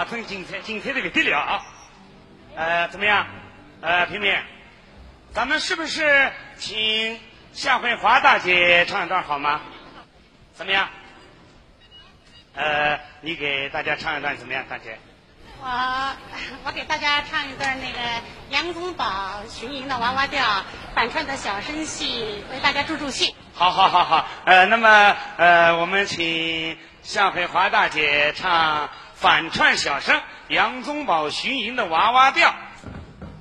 哇，真精彩，精彩的不得了啊！怎么样？平平，咱们是不是请夏慧华大姐唱一段好吗？怎么样？你给大家唱一段怎么样，大姐？ 我给大家唱一段那个杨宗保寻吟的娃娃调反串的小生戏，为大家助兴。 好。那么我们请夏慧华大姐唱反串小生杨宗保寻吟的娃娃调。